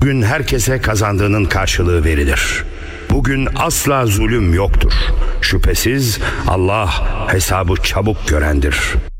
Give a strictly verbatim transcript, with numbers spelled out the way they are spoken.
Bugün herkese kazandığının karşılığı verilir. Bugün asla zulüm yoktur. Şüphesiz Allah hesabı çabuk görendir.